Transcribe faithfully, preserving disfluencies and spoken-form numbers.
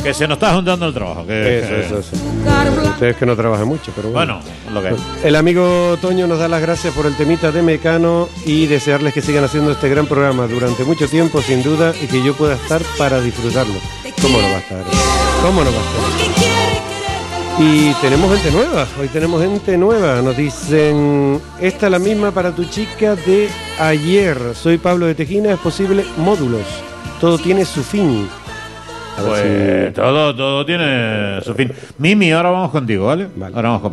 Que se nos está juntando el trabajo. Que, Eso, que... eso, eso. Ustedes que no trabajan mucho, pero bueno. Bueno, lo que es. El amigo Toño nos da las gracias por el temita de Mecano y desearles que sigan haciendo este gran programa durante mucho tiempo, sin duda, y que yo pueda estar para disfrutarlo. ¿Cómo no va a estar? ¿Cómo no va a estar? Y tenemos gente nueva, hoy tenemos gente nueva. Nos dicen, esta es la misma para tu chica de ayer. Soy Pablo de Tejina, es posible módulos. Todo tiene su fin. A ver Pues si... todo, todo tiene su fin. Mimi, ahora vamos contigo, ¿vale? Vale. Ahora vamos contigo.